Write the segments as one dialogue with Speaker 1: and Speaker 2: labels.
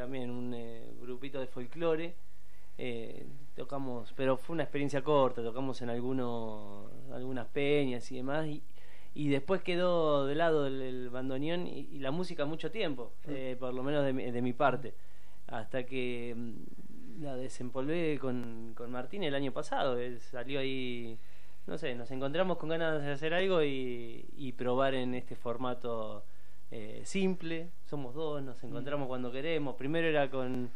Speaker 1: también un grupito de folclore. Tocamos, pero fue una experiencia corta, tocamos en algunas peñas y demás, y después quedó de lado el bandoneón y la música mucho tiempo, por lo menos de mi parte, hasta que la desempolvé con Martín el año pasado. Salió ahí, no sé, nos encontramos con ganas de hacer algo y probar en este formato simple. Somos dos, nos encontramos cuando queremos. Primero era con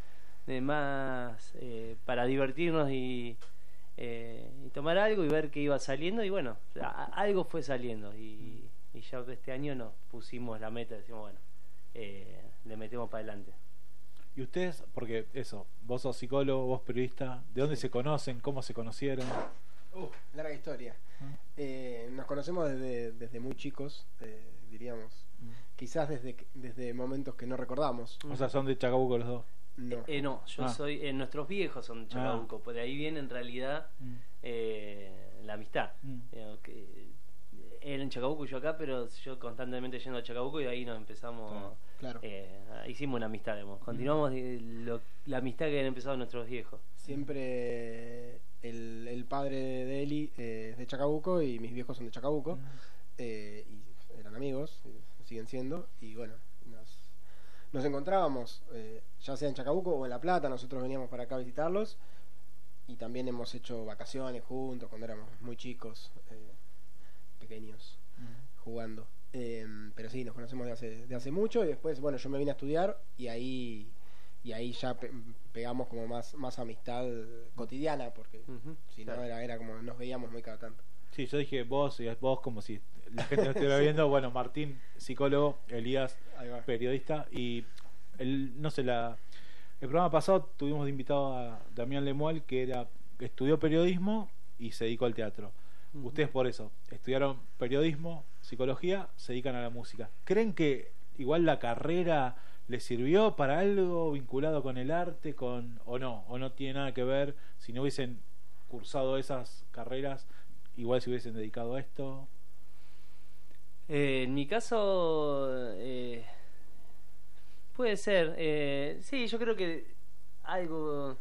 Speaker 1: más para divertirnos y tomar algo y ver qué iba saliendo, y bueno, algo fue saliendo, y ya este año nos pusimos la meta, decimos, bueno, le metemos para adelante.
Speaker 2: Y ustedes, porque eso, vos sos psicólogo, vos periodista, ¿de dónde se conocen? ¿Cómo se conocieron?
Speaker 3: Larga historia. Nos conocemos desde muy chicos, diríamos, quizás desde momentos que no recordamos.
Speaker 2: O sea, son de Chacabuco los dos.
Speaker 1: No, yo soy. Nuestros viejos son de Chacabuco, por ahí viene en realidad la amistad. Que él en Chacabuco y yo acá, pero yo constantemente yendo a Chacabuco, y ahí nos empezamos.
Speaker 3: Claro.
Speaker 1: Hicimos una amistad, digamos. Continuamos la amistad que habían empezado nuestros viejos.
Speaker 3: Siempre el padre de Eli es de Chacabuco y mis viejos son de Chacabuco, y eran amigos, siguen siendo, y bueno, nos encontrábamos, ya sea en Chacabuco o en La Plata. Nosotros veníamos para acá a visitarlos, y también hemos hecho vacaciones juntos cuando éramos muy chicos, pequeños, jugando. Pero sí, nos conocemos de hace mucho, y después, bueno, yo me vine a estudiar, y ahí ya pegamos como más amistad cotidiana, porque si no era como nos veíamos muy cada tanto.
Speaker 2: Sí, yo dije vos, y vos como si la gente no estuviera viendo. Bueno, Martín, psicólogo, Elías, periodista, y no sé, el programa pasado tuvimos de invitado a Damián Lemuel, que estudió periodismo y se dedicó al teatro. Ustedes por eso estudiaron periodismo, psicología, se dedican a la música. ¿Creen que igual la carrera les sirvió para algo vinculado con el arte, o no tiene nada que ver? Si no hubiesen cursado esas carreras, igual se hubiesen dedicado a esto.
Speaker 1: En mi caso, puede ser. Sí, yo creo que algo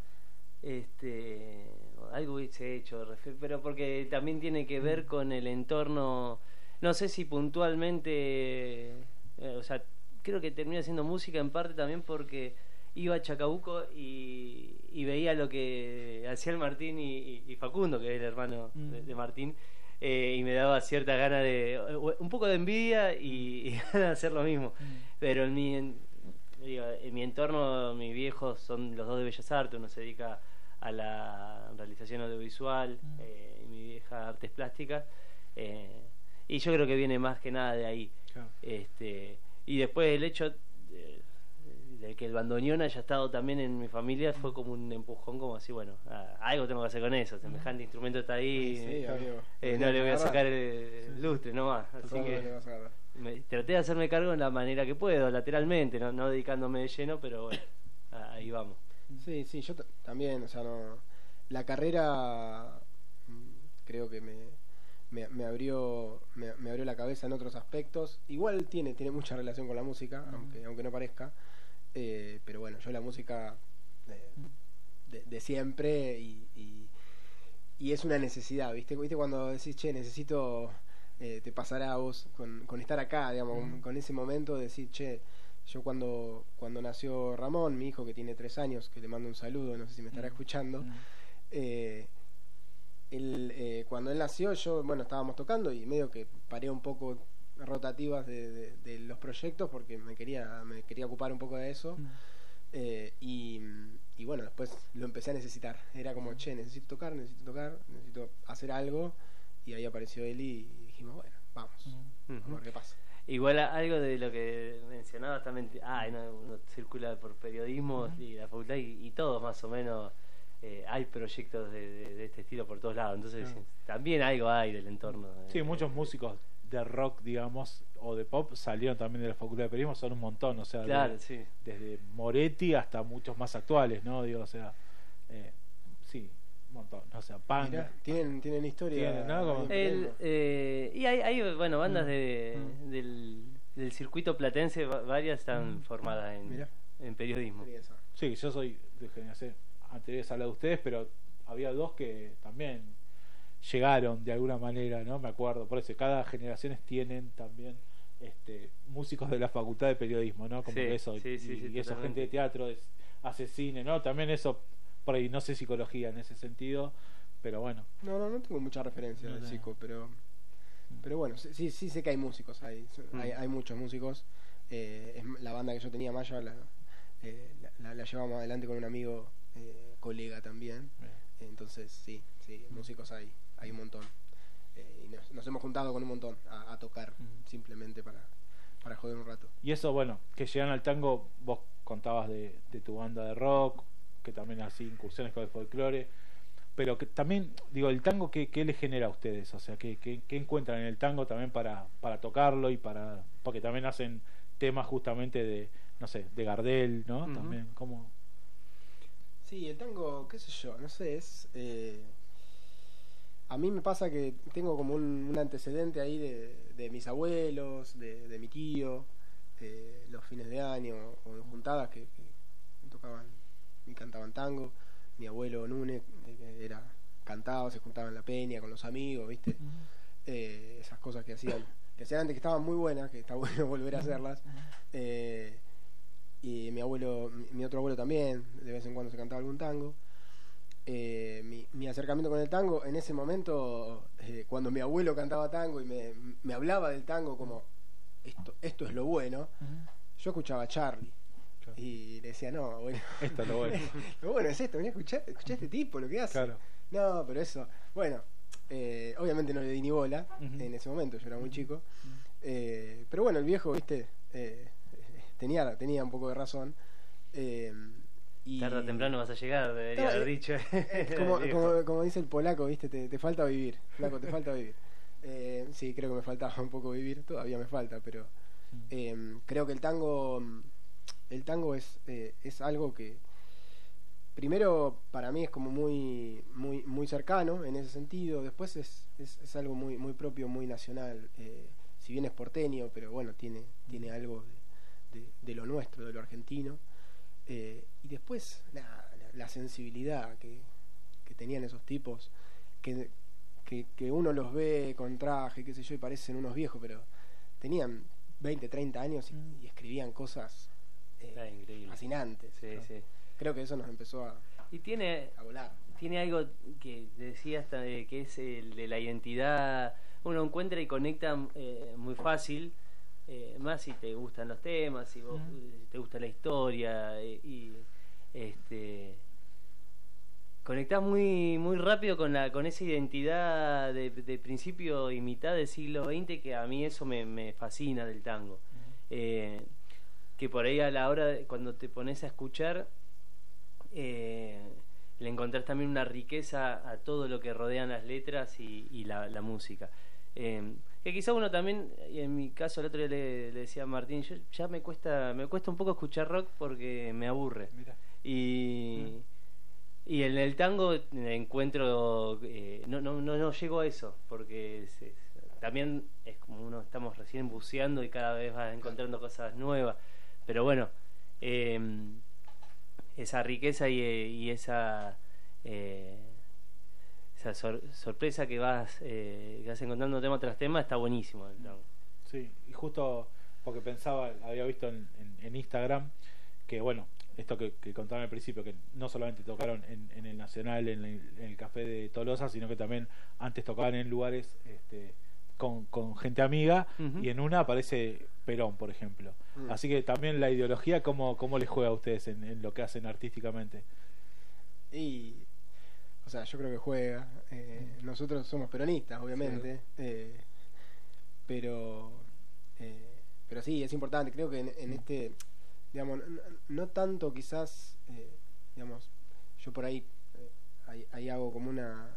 Speaker 1: hubiese hecho, pero porque también tiene que ver con el entorno. No sé si puntualmente, o sea, creo que terminé haciendo música en parte también porque iba a Chacabuco y veía lo que hacía el Martín y Facundo, que es el hermano de Martín, y me daba cierta gana un poco de envidia y ganas de hacer lo mismo. Pero en mi entorno, mis viejos son los dos de Bellas Artes. Uno se dedica a la realización audiovisual, y mi vieja a artes plásticas, y yo creo que viene más que nada de ahí.
Speaker 2: Claro.
Speaker 1: Y después el hecho de que el bandoneón haya estado también en mi familia fue como un empujón, como así, bueno, algo tengo que hacer con eso, semejante instrumento está ahí, no le voy a sacar el lustre nomás, así que traté de hacerme cargo en la manera que puedo, lateralmente, no dedicándome de lleno, pero bueno, ahí vamos.
Speaker 3: Sí, yo también, o sea, la carrera creo que me abrió la cabeza en otros aspectos. Igual tiene mucha relación con la música, aunque no parezca, pero bueno, yo la música de siempre, y es una necesidad, ¿viste cuando decís, che, necesito, te pasará a vos con estar acá, digamos, con ese momento de decir, che, yo cuando nació Ramón, mi hijo que tiene 3 años, que le mando un saludo, no sé si me estará escuchando, cuando él nació, yo, bueno, estábamos tocando y medio que paré un poco rotativas de los proyectos porque me quería ocupar un poco de eso, y bueno, después lo empecé a necesitar. Era como, che, necesito tocar, necesito hacer algo, y ahí apareció él y dijimos, bueno, vamos, a ver qué pasa.
Speaker 1: Igual algo de lo que mencionabas también, uno circula por periodismo y la facultad, y todos más o menos hay proyectos de este estilo por todos lados, entonces también algo hay del entorno.
Speaker 2: Sí, muchos músicos de rock, digamos, o de pop salieron también de la facultad de periodismo, son un montón, o sea,
Speaker 1: claro,
Speaker 2: desde Moretti hasta muchos más actuales, ¿no? Digo, o sea, sí, un montón, o sea, punk.
Speaker 3: Mirá, tienen historia.
Speaker 2: ¿No?
Speaker 1: Y hay bueno, bandas del circuito platense, varias están formadas en periodismo.
Speaker 2: Sí, yo soy de generación anterior a la de ustedes, pero había dos que también llegaron de alguna manera, ¿no? Me acuerdo, por eso cada generaciones tienen también músicos de la facultad de periodismo, ¿no? Como
Speaker 1: Sí,
Speaker 2: que eso,
Speaker 1: sí,
Speaker 2: y eso,
Speaker 1: totalmente.
Speaker 2: gente de teatro, hace cine, ¿no? También eso, por ahí no sé psicología en ese sentido, pero bueno.
Speaker 3: No tengo mucha referencia de psico, pero bueno, sí sé que hay músicos, hay muchos músicos. La banda que yo tenía, Maya, la llevamos adelante con un amigo, colega también. Entonces sí, músicos hay un montón. Y nos hemos juntado con un montón a tocar, simplemente para joder un rato.
Speaker 2: Y eso, bueno, que llegan al tango, vos contabas de tu banda de rock, que también así incursiones con el folclore, pero que también, digo, el tango, ¿qué le genera a ustedes? O sea, ¿qué encuentran en el tango también para tocarlo y porque también hacen temas justamente de, no sé, de Gardel, ¿no?
Speaker 1: Uh-huh.
Speaker 2: También, ¿cómo?
Speaker 3: Sí, el tango, qué sé yo, no sé, a mí me pasa que tengo como un antecedente ahí de mis abuelos, de mi tío, los fines de año o en juntadas que tocaban y cantaban tango. Mi abuelo Núñez cantaba, se juntaba en la peña con los amigos, ¿viste?
Speaker 2: Uh-huh.
Speaker 3: Esas cosas que hacían antes, que estaban muy buenas, que está bueno volver a hacerlas. Y mi otro abuelo también, de vez en cuando se cantaba algún tango. Mi acercamiento con el tango en ese momento, cuando mi abuelo cantaba tango y me hablaba del tango como esto es lo bueno, yo escuchaba a Charlie y le decía, no, bueno,
Speaker 2: esto es lo bueno.
Speaker 3: Lo bueno es esto, escuchá a este tipo lo que hace.
Speaker 2: Claro.
Speaker 3: No, pero eso, bueno, obviamente no le di ni bola en ese momento, yo era muy chico. Pero bueno, el viejo, viste, tenía un poco de razón. Y
Speaker 1: tarde o temprano vas a llegar, debería haber dicho.
Speaker 3: Como dice el polaco, viste, te falta vivir, flaco, te falta vivir. Sí, creo que me faltaba un poco vivir, todavía me falta, pero creo que el tango es algo que primero para mí es como muy muy muy cercano en ese sentido. Después es algo muy muy propio, muy nacional. Si bien es porteño, pero bueno, tiene algo de lo nuestro, de lo argentino. Y después la sensibilidad que tenían esos tipos, que uno los ve con traje, qué sé yo, y parecen unos viejos, pero tenían 20, 30 años y escribían cosas fascinantes.
Speaker 1: Sí,
Speaker 3: ¿no?
Speaker 1: sí.
Speaker 3: Creo que eso nos empezó a volar.
Speaker 1: Tiene algo que decías que es el de la identidad. Uno encuentra y conecta muy fácil, más si te gustan los temas, si vos te gusta la historia, conectás muy muy rápido con esa identidad de principio y mitad del siglo XX, que a mí eso me fascina del tango. Que por ahí a la hora cuando te pones a escuchar, le encontrás también una riqueza a todo lo que rodean las letras y la música. Que quizá uno también, y en mi caso el otro día le decía a Martín, yo ya me cuesta un poco escuchar rock porque me aburre.
Speaker 2: Mirá.
Speaker 1: Y en el tango encuentro, no llego a eso, porque también es como estamos recién buceando y cada vez vas encontrando cosas nuevas. Pero bueno, esa riqueza y esa sorpresa que vas encontrando tema tras tema está buenísimo.
Speaker 2: Sí, y justo porque pensaba, había visto en Instagram que, bueno, esto que contaban al principio, que no solamente tocaron en el Nacional, en el Café de Tolosa, sino que también antes tocaban en lugares con gente amiga, y en una aparece Perón, por ejemplo. Así que también la ideología, ¿cómo les juega a ustedes en lo que hacen artísticamente?
Speaker 3: Y, o sea, yo creo que juega. Nosotros somos peronistas, obviamente. Sí. Pero sí, es importante. Creo que en este, digamos, no tanto quizás, digamos, yo por ahí hago como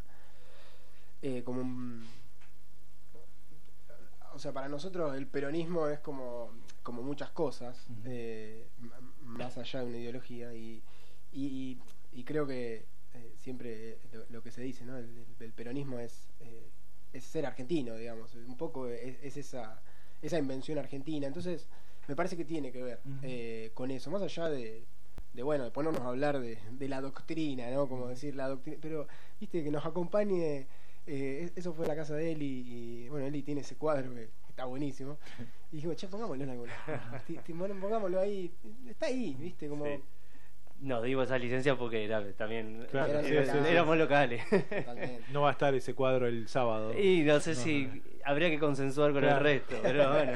Speaker 3: o sea, para nosotros el peronismo es como muchas cosas, más allá de una ideología, y creo que siempre lo que se dice, ¿no? El peronismo es ser argentino, digamos, un poco es esa invención argentina. Entonces me parece que tiene que ver con eso, más allá de bueno, de ponernos a hablar de la doctrina, ¿no? Como decir la doctrina, pero viste, que nos acompañe. Eso fue la casa de Eli, y bueno, Eli tiene ese cuadro que está buenísimo, y dijimos, che, pongámoslo en algún lado. Bueno, pongámoslo ahí, está ahí, viste, como...
Speaker 1: Sí. Nos dimos esa licencia porque también
Speaker 2: Claro,
Speaker 1: éramos locales.
Speaker 3: Totalmente.
Speaker 2: No va a estar ese cuadro el sábado.
Speaker 1: Y no sé si habría que consensuar con el resto, pero bueno.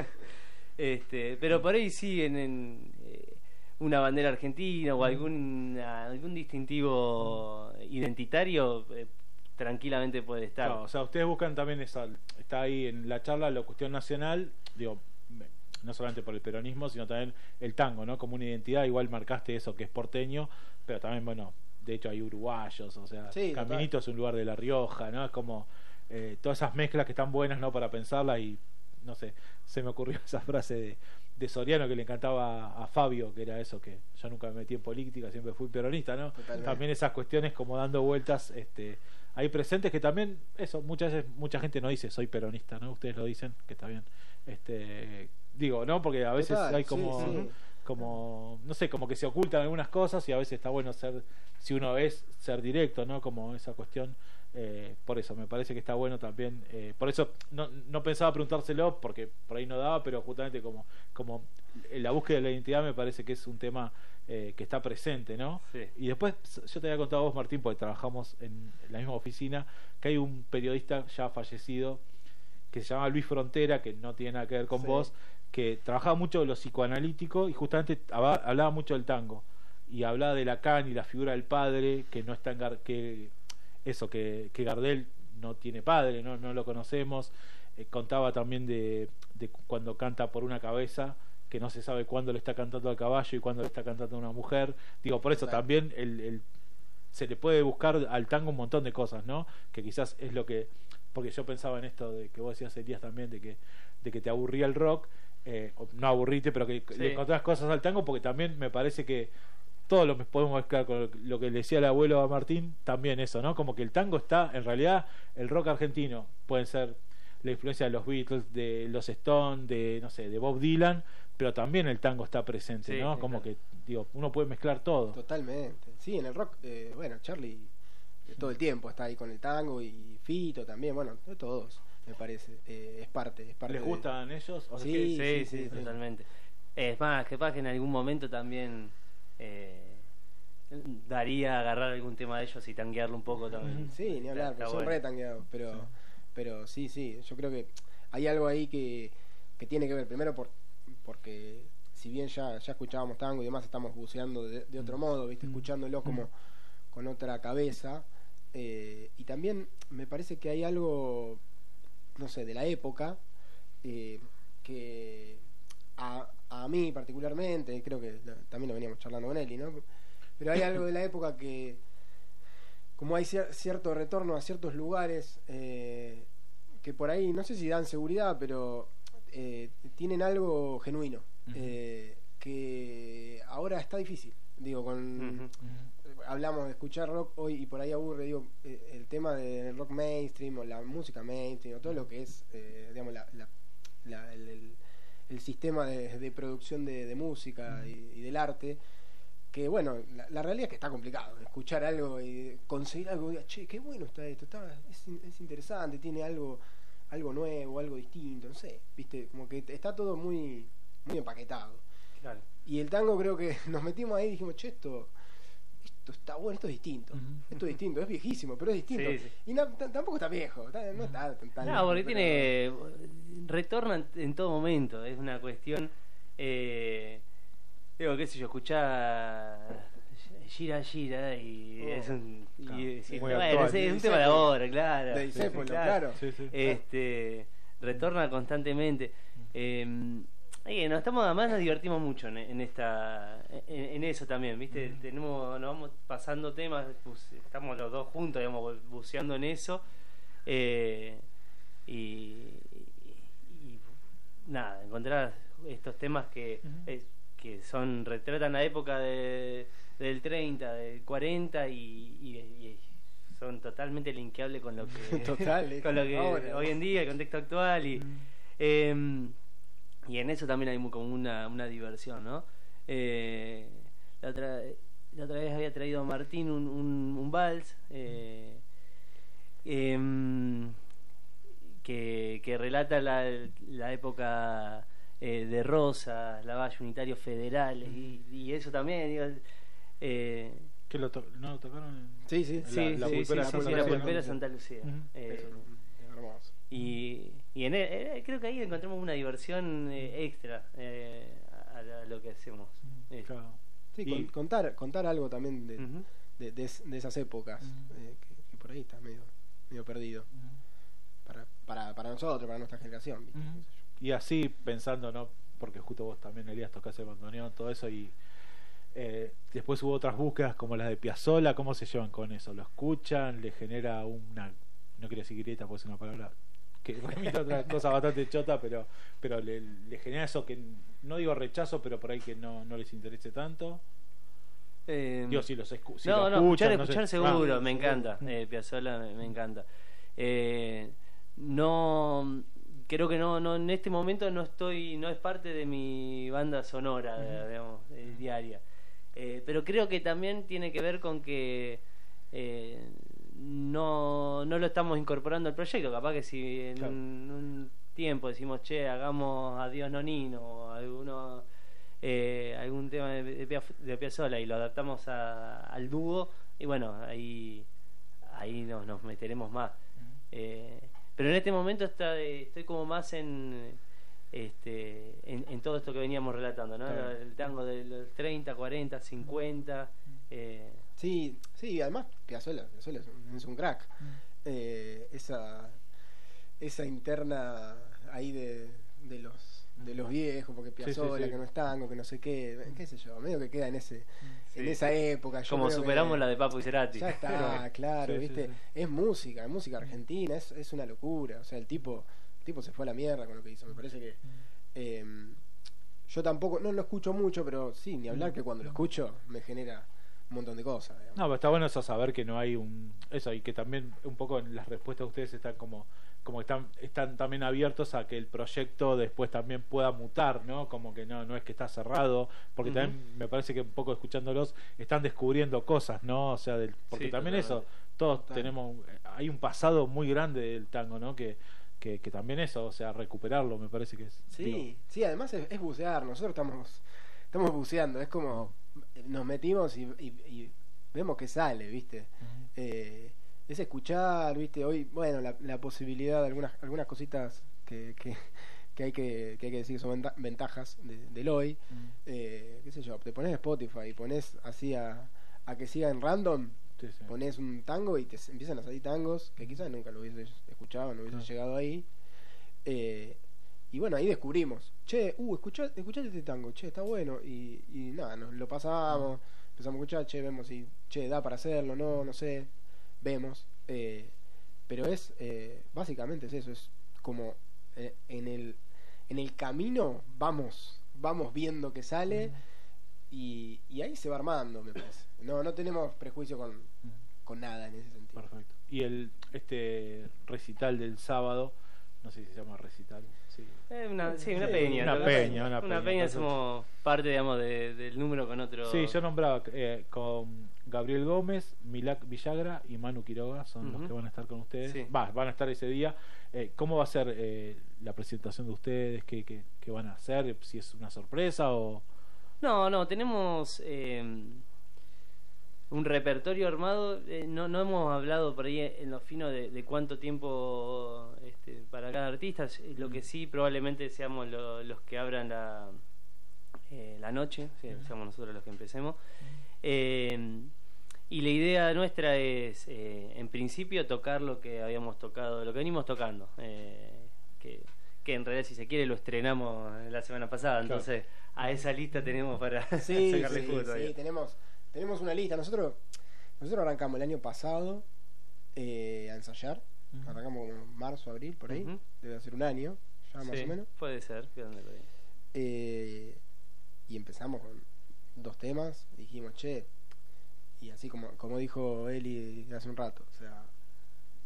Speaker 1: Pero por ahí sí, en una bandera argentina o algún distintivo identitario, tranquilamente puede estar.
Speaker 2: Claro, o sea, ustedes buscan también esa, está ahí en la charla la cuestión nacional, digo, no solamente por el peronismo, sino también el tango, ¿no? Como una identidad. Igual marcaste eso que es porteño, pero también, bueno, de hecho hay uruguayos, o sea,
Speaker 3: sí,
Speaker 2: Caminito es un lugar de La Rioja, ¿no? Es como todas esas mezclas que están buenas, ¿no? Para pensarlas. Y no sé, se me ocurrió esa frase de Soriano que le encantaba a Fabio, que era eso, que yo nunca me metí en política, siempre fui peronista, ¿no?
Speaker 3: Totalmente.
Speaker 2: También esas cuestiones como dando vueltas hay presentes, que también eso, muchas veces mucha gente no dice soy peronista, ¿no? Ustedes lo dicen, que está bien. Digo, ¿no? Porque a veces
Speaker 3: Total,
Speaker 2: hay como
Speaker 3: sí.
Speaker 2: como no sé, como que se ocultan algunas cosas, y a veces está bueno ser, si uno es, ser directo, ¿no? Como esa cuestión. Por eso me parece que está bueno también, por eso no pensaba preguntárselo, porque por ahí no daba, pero justamente como la búsqueda de la identidad me parece que es un tema que está presente, ¿no?
Speaker 1: Sí.
Speaker 2: Y después yo te había contado a vos, Martín, porque trabajamos en la misma oficina, que hay un periodista ya fallecido que se llama Luis Frontera, que no tiene nada que ver con vos, que trabajaba mucho lo psicoanalítico y justamente hablaba mucho del tango, y hablaba de Lacan y la figura del padre, que no está que Gardel no tiene padre, no lo conocemos. Contaba también de cuando canta Por una cabeza, que no se sabe cuándo le está cantando al caballo y cuándo le está cantando a una mujer. Digo, por eso también se le puede buscar al tango un montón de cosas, ¿no? Que quizás es lo que... Porque yo pensaba en esto de que vos decías, Elías, también, de que te aburría el rock, no aburrite, pero que le encontrás cosas al tango, porque también me parece que todos lo podemos mezclar con lo que le decía el abuelo a Martín, también eso, ¿no? Como que el tango está, en realidad, el rock argentino puede ser la influencia de los Beatles, de los Stones, de Bob Dylan, pero también el tango está presente, ¿no? Como que, digo, uno puede mezclar todo.
Speaker 3: Totalmente. Sí, en el rock, bueno, Charlie todo el tiempo está ahí con el tango, y Fito también, bueno, de todos, me parece. Es parte
Speaker 2: ¿Les gustan ellos? O sea,
Speaker 1: Sí, totalmente. Es más, que en algún momento también daría agarrar algún tema de ellos y tanguearlo un poco también.
Speaker 3: Sí, ni hablar, pero son re tangueados, pero sí, yo creo que hay algo ahí que tiene que ver, primero porque si bien ya escuchábamos tango y demás, estamos buceando de otro modo, ¿viste? Escuchándolo como con otra cabeza, y también me parece que hay algo, no sé, de la época, que a mí particularmente, creo que también lo veníamos charlando con Eli, ¿no? Pero hay algo de la época que, como hay cierto retorno a ciertos lugares, que por ahí, no sé si dan seguridad, pero tienen algo genuino, que ahora está difícil. Digo, hablamos de escuchar rock hoy y por ahí aburre, digo, el tema del rock mainstream o la música mainstream o todo lo que es, digamos, el sistema de producción de música y del arte, que bueno, la realidad es que está complicado escuchar algo y conseguir algo, che, qué bueno está esto, es interesante, tiene algo nuevo, algo distinto, no sé, viste, como que está todo muy, muy empaquetado.
Speaker 1: Claro.
Speaker 3: Y el tango, creo que nos metimos ahí y dijimos, che, esto está bueno, esto es distinto, esto es distinto, es viejísimo, pero es distinto.
Speaker 1: Sí.
Speaker 3: Y tampoco está viejo, no está tan
Speaker 1: No, porque retorna en todo momento, es una cuestión, digo, qué sé yo, escuchar Gira y es un es un tema de ahora, claro.
Speaker 3: De Discépolo, claro.
Speaker 2: Sí.
Speaker 1: Retorna constantemente. Además nos divertimos mucho en eso también, ¿viste? Nos vamos pasando temas, estamos los dos juntos, digamos, buceando en eso, y nada, encontrar estos temas que retratan la época del 30, del 40 y son totalmente linkeables con lo que
Speaker 3: Total,
Speaker 1: con lo que
Speaker 3: ahora,
Speaker 1: hoy en día, el contexto actual, y y en eso también hay como una diversión, ¿no? La otra vez había traído a Martín un vals que relata la época de Rosas, Lavalle, Unitarios Federales, y eso también, digo,
Speaker 2: ¿Qué no lo tocaron?
Speaker 3: Sí, sí.
Speaker 1: la Pulpera Santa Lucía.
Speaker 3: Hermoso.
Speaker 1: Y creo que ahí encontramos una diversión extra a lo que hacemos.
Speaker 2: Claro.
Speaker 3: Sí, contar algo también de esas épocas, que por ahí está medio perdido. Para nosotros, para nuestra generación, ¿viste?
Speaker 2: Y así pensando, ¿no? Porque justo vos también, Elías, tocás el bandoneón, todo eso, y después hubo otras búsquedas como las de Piazzolla. ¿Cómo se llevan con eso? ¿Lo escuchan? ¿Le genera una, no quiero decir grieta porque es una palabra que remite a otra cosa bastante chota, pero le genera eso que no digo rechazo, pero por ahí que no les interese tanto? Digo, si lo
Speaker 1: escuchar seguro, me encanta. Piazzolla me encanta. No, creo que no en este momento no es parte de mi banda sonora, digamos, diaria. Pero creo que también tiene que ver con que no lo estamos incorporando al proyecto. Capaz que si en un tiempo decimos, che, hagamos Adiós Nonino o algún tema de Piazzolla y lo adaptamos al dúo, y bueno, ahí nos meteremos más. Pero en este momento estoy como más en todo esto que veníamos relatando, ¿no? Claro. El tango de los 30, 40, 50.
Speaker 3: Sí, además Piazzolla es un crack. Esa interna ahí de los viejos, porque Piazzolla que no es tango, que no sé qué sé yo, medio que queda en esa época.
Speaker 1: Como superamos la de Papo y Cerati.
Speaker 3: Ya está, claro, ¿viste? Sí. Es música argentina, es una locura. O sea, el tipo se fue a la mierda con lo que hizo. Me parece que yo tampoco, no lo escucho mucho, pero sí, ni hablar que cuando lo escucho me genera un montón de cosas, digamos.
Speaker 2: No, pero está bueno eso, saber que no hay eso, y que también un poco en las respuestas de ustedes están como están también abiertos a que el proyecto después también pueda mutar, ¿no? Como que no es que está cerrado, porque también me parece que un poco escuchándolos están descubriendo cosas, ¿no? O sea, porque también totalmente. Eso, todos hay un pasado muy grande del tango, ¿no? Que también eso, o sea, recuperarlo, me parece que es.
Speaker 3: Sí, además es bucear. Nosotros estamos buceando, es como nos metimos y vemos que sale, ¿viste? Es escuchar, ¿viste? Hoy, bueno, la posibilidad de algunas cositas que hay que decir que son ventajas del hoy. Qué sé yo, te pones Spotify y pones así a que siga en random. Sí. Pones un tango y te empiezan a salir tangos que quizás nunca lo hubieses escuchado, no hubieses llegado ahí. Y bueno, ahí descubrimos, che, escuchate este tango, che, está bueno. Y nada, nos lo pasamos, empezamos a escuchar, che, vemos si, che, da para hacerlo, no sé, vemos. Pero básicamente es eso, es como en el camino vamos viendo que sale. Y ahí se va armando, me parece. No tenemos prejuicio con nada en ese sentido.
Speaker 2: Perfecto. Y este recital del sábado, no sé si se llama recital. Sí.
Speaker 1: Una peña. Una peña, somos parte, digamos, del número con otro.
Speaker 2: Sí, yo nombraba con Gabriel Gómez, Milak Villagra y Manu Quiroga, son los que van a estar con ustedes. Sí. Van a estar ese día. ¿Cómo va a ser la presentación de ustedes? ¿Qué van a hacer? ¿Si es una sorpresa o...?
Speaker 1: No, tenemos un repertorio armado. No hemos hablado por ahí en lo fino de cuánto tiempo para cada artista. Lo que sí, probablemente seamos los que abran la noche, seamos nosotros los que empecemos. Y la idea nuestra es, en principio, tocar lo que habíamos tocado, lo que venimos tocando. Que en realidad, si se quiere, lo estrenamos la semana pasada. Entonces, a esa lista tenemos para sacarle jugo todavía. Sí, tenemos una lista. Nosotros arrancamos el año pasado a ensayar. Arrancamos como marzo, abril, por ahí. Debe ser un año, ya más o menos. Puede ser,
Speaker 3: y empezamos con 2 temas. Dijimos, che, y así como dijo Eli hace un rato, o sea,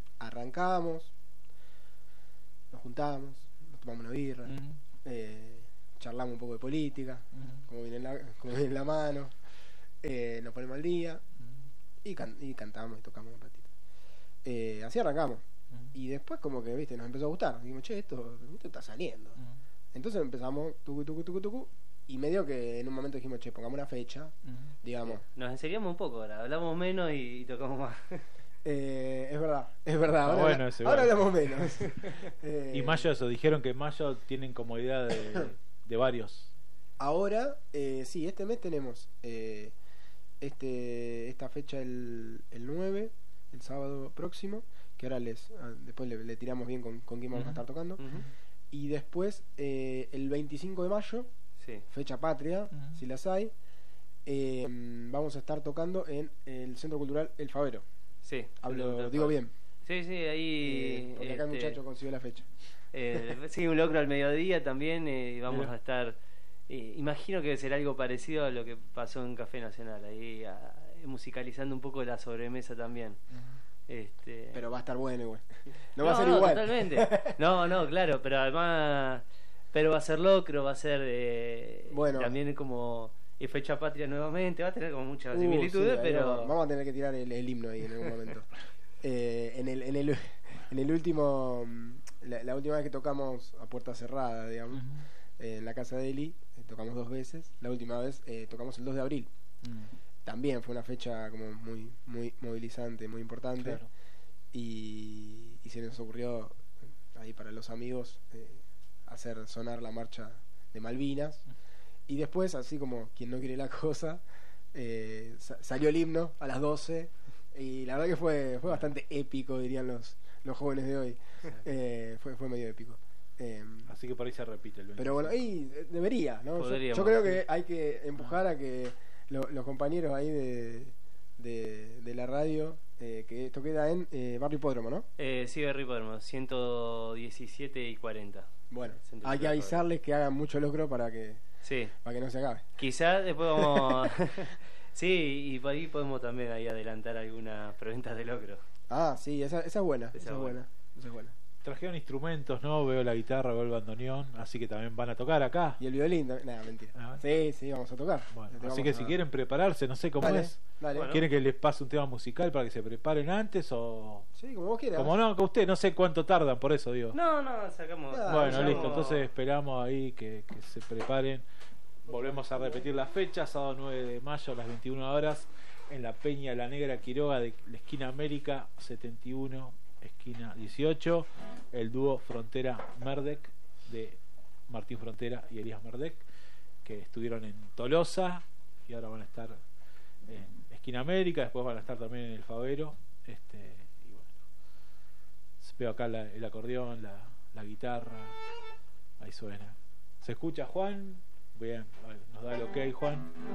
Speaker 3: arrancamos, nos juntamos, nos tomamos una birra, charlamos un poco de política, como viene en la mano, nos ponemos al día y cantamos y tocamos un ratito. Así arrancamos. Y después como que, viste, nos empezó a gustar. Dijimos, che, esto está saliendo. Entonces empezamos, tucu, y medio que en un momento dijimos, che, pongamos una fecha, digamos.
Speaker 1: Nos enseñamos un poco ahora, hablamos menos y tocamos más.
Speaker 3: Es verdad. Ahora hablamos menos.
Speaker 2: Y Mayo, eso, dijeron que Mayo tienen como idea de varios.
Speaker 3: Ahora, sí, este mes tenemos esta fecha el 9, el sábado próximo, que ahora después le tiramos bien con quién vamos a estar tocando. Y después el 25 de mayo,
Speaker 1: sí,
Speaker 3: fecha patria, si las hay, vamos a estar tocando en el Centro Cultural El Favero.
Speaker 1: Sí,
Speaker 3: digo bien.
Speaker 1: Sí, ahí.
Speaker 3: Porque acá el muchacho consiguió la fecha.
Speaker 1: Sí, un locro al mediodía también. Y vamos a estar. Imagino que será algo parecido a lo que pasó en Café Nacional. Ahí musicalizando un poco la sobremesa también.
Speaker 3: Pero va a estar bueno igual. No va a ser igual.
Speaker 1: Totalmente. No, claro, pero además. Pero va a ser locro, va a ser.
Speaker 3: Bueno.
Speaker 1: También como. Y fecha patria nuevamente, va a tener como muchas similitudes,
Speaker 3: sí,
Speaker 1: pero
Speaker 3: vamos a tener que tirar el himno ahí en algún momento. En el último, la última vez que tocamos a puerta cerrada, digamos, en la casa de Eli, tocamos 2 veces. La última vez tocamos el 2 de abril. También fue una fecha como muy movilizante, muy importante.
Speaker 2: Claro.
Speaker 3: Y se nos ocurrió ahí para los amigos hacer sonar la marcha de Malvinas. Y después, así como quien no quiere la cosa, salió el himno a las 12. Y la verdad que fue bastante épico, dirían los jóvenes de hoy. Fue medio épico.
Speaker 2: Así que por ahí se repite el 25.
Speaker 3: Pero bueno, ahí debería, ¿no? Yo creo que hay que empujar a que los compañeros ahí de la radio, que esto queda en Barrio Hipódromo, ¿no?
Speaker 1: Sí, Barrio Hipódromo, 117 y 40.
Speaker 3: Bueno, hay que avisarles que hagan mucho locro para que no se acabe.
Speaker 1: Quizás después vamos. Sí, y por ahí podemos también ahí adelantar algunas preventas de locro.
Speaker 3: Ah, sí, esa es buena.
Speaker 1: Esa es buena.
Speaker 2: Trajeron instrumentos, ¿no? Veo la guitarra, veo el bandoneón, así que también van a tocar acá.
Speaker 3: Y el violín, nada, mentira. Sí, vamos a tocar.
Speaker 2: Bueno, así que si quieren prepararse, no sé cómo es.
Speaker 3: Dale.
Speaker 1: Bueno.
Speaker 2: ¿Quieren que les pase un tema musical para que se preparen antes o...?
Speaker 3: Sí, como vos quieras.
Speaker 2: Como no, que usted, no sé cuánto tardan, por eso digo.
Speaker 1: No, sacamos.
Speaker 2: Bueno, listo, entonces esperamos ahí que se preparen. Volvemos a repetir la fecha, sábado 9 de mayo a las 21 horas, en la Peña La Negra Quiroga de la esquina América 71, esquina 18, el dúo Frontera Merdek de Martín Frontera y Elías Merdek, que estuvieron en Tolosa y ahora van a estar en esquina América, después van a estar también en el Favero. Y bueno, veo acá el acordeón, la guitarra, ahí suena. ¿Se escucha, Juan? Bien, vale, nos da el ok, Juan.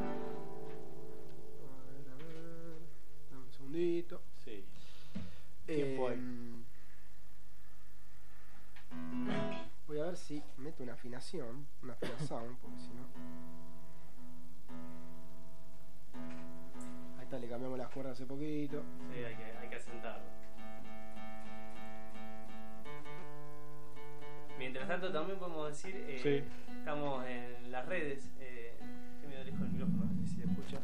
Speaker 3: A ver, dame un segundito.
Speaker 2: Sí. Tiempo hay.
Speaker 3: Voy a ver si meto una afinación, porque si no. Ahí está, le cambiamos las cuerdas hace poquito.
Speaker 1: Sí, hay que asentarlo. Mientras tanto también podemos decir, estamos en las redes, estoy medio lejos del micrófono, no sé si se escucha.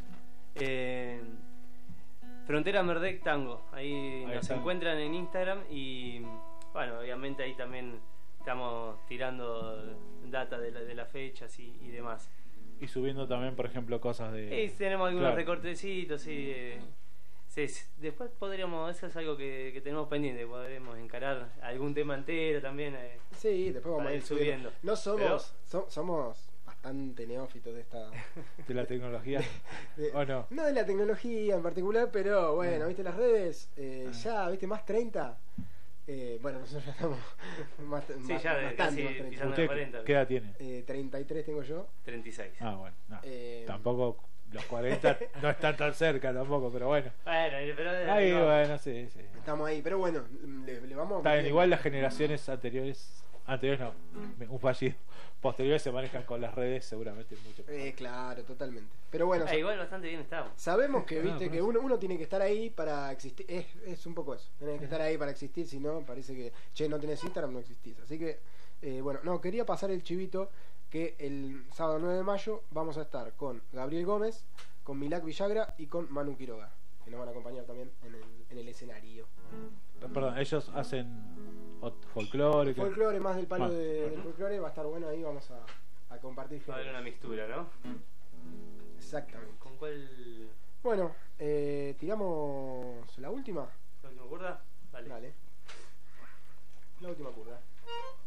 Speaker 1: Frontera Merdek Tango, ahí nos
Speaker 2: está.
Speaker 1: Encuentran en Instagram y bueno, obviamente ahí también estamos tirando data de las fechas y demás.
Speaker 2: Y subiendo también, por ejemplo, cosas de...
Speaker 1: Y tenemos algunos recortecitos, sí. Después podríamos, eso es algo que tenemos pendiente, podremos encarar algún tema entero también.
Speaker 3: Sí, después vamos a ir subiendo. No somos,
Speaker 1: pero...
Speaker 3: somos bastante neófitos de esta...
Speaker 2: de la tecnología. ¿O no?
Speaker 3: No de la tecnología en particular, pero bueno, ¿viste las redes? Ya, ¿viste? Más 30. Bueno, nosotros ya estamos más
Speaker 1: casi
Speaker 3: más 30.
Speaker 1: pisando
Speaker 2: ¿Usted
Speaker 1: los 40.
Speaker 2: qué edad tiene?
Speaker 3: 33 tengo yo.
Speaker 1: 36.
Speaker 2: Ah, bueno, no. Tampoco los 40 no están tan cerca tampoco, pero bueno.
Speaker 1: Bueno, pero
Speaker 2: Ahí, bueno, sí.
Speaker 3: Estamos ahí, pero bueno, le vamos...
Speaker 2: Está bien, igual las generaciones anteriores no, un fallido, posteriores se manejan con las redes seguramente mucho mejor.
Speaker 3: Claro, totalmente. Pero bueno,
Speaker 1: igual bastante bien estamos.
Speaker 3: sabemos que viste que uno tiene que estar ahí para existir. Es un poco eso. Tenés que estar ahí para existir, si no parece que no tenés Instagram, no existís. Así que bueno, no, quería pasar el chivito que el sábado 9 de mayo vamos a estar con Gabriel Gómez, con Milak Villagra y con Manu Quiroga, que nos van a acompañar también en el escenario.
Speaker 2: Perdón, ellos hacen folclore.
Speaker 3: Folclore, más del palo del folclore, va a estar bueno ahí, vamos a compartir.
Speaker 1: Va a haber una mixtura, ¿no?
Speaker 3: Exactamente.
Speaker 1: ¿Con cuál?
Speaker 3: Bueno, tiramos la última.
Speaker 1: ¿La última curda? Dale.
Speaker 3: Dale. La última curda.